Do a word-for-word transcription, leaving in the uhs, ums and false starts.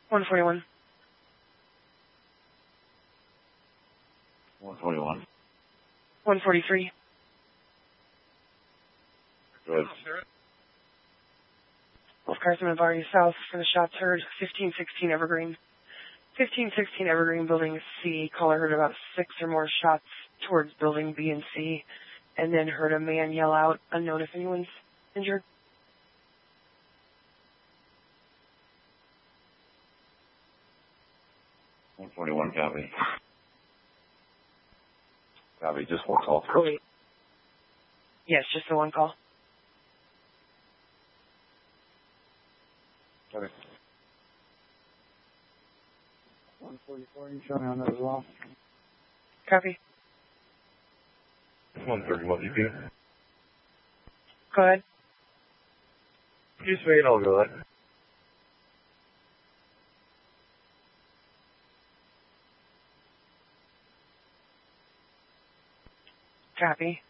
one forty-one. one forty-one. one forty-three. Go ahead. Wolf Carson and Barney South for the shots heard. fifteen sixteen Evergreen. fifteen sixteen Evergreen, building C. Caller heard about six or more shots towards building B and C, and then heard a man yell out, unknown if anyone's injured. one forty-one, copy. Copy, just one call. Oh, wait. Yes, just the one call. Copy. one forty-four, you show me on that as well. Copy. one thirty-one, D P. Go ahead. Just wait, I'll go ahead. Copy.